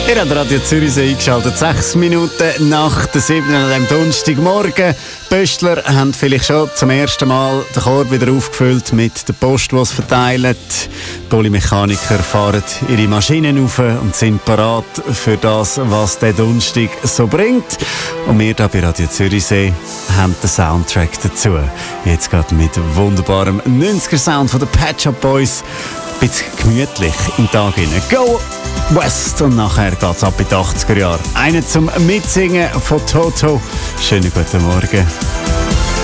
Ihr habt Radio Zürichsee eingeschaltet, 6 Minuten nach der 7. an diesem Donnerstagmorgen. Die Pöstler haben vielleicht schon zum ersten Mal den Korb wieder aufgefüllt mit der Post, die sie verteilen. Die Polymechaniker fahren ihre Maschinen auf und sind parat für das, was der Donnerstag so bringt. Und wir hier bei Radio Zürichsee haben den Soundtrack dazu. Jetzt geht mit wunderbarem 90er-Sound von den Pet Shop Boys. Ein bisschen gemütlich im Tag hinein. Go West! Und nachher geht's ab in die 80er Jahre. Einen zum Mitsingen von Toto. Schönen guten Morgen.